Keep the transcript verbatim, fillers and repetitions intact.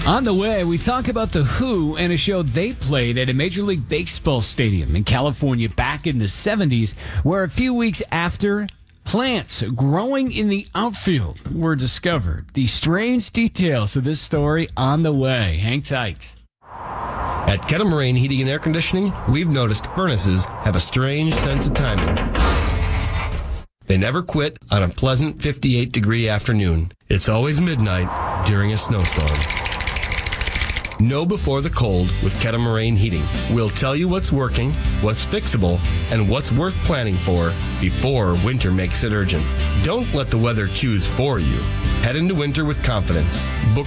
On the way, we talk about The Who and a show they played at a Major League Baseball stadium in California back in the seventies, where a few weeks after, plants growing in the outfield were discovered. The strange details of this story on the way. Hang tight. At Kettle Heating and Air Conditioning, we've noticed furnaces have a strange sense of timing. They never quit on a pleasant fifty-eight degree afternoon. It's always midnight during a snowstorm. Know before the cold with Kettle Heating. We'll tell you what's working, what's fixable, and what's worth planning for before winter makes it urgent. Don't let the weather choose for you. Head into winter with confidence. Book